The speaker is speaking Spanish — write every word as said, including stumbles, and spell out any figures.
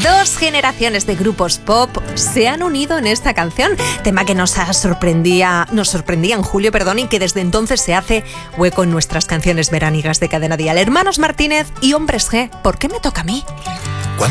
Dos generaciones de grupos pop se han unido en esta canción, tema que nos sorprendía, nos sorprendía en julio, perdón, y que desde entonces se hace hueco en nuestras canciones veraniegas de Cadena Dial. Hermanos Martínez y Hombres G, ¿por qué me toca a mí?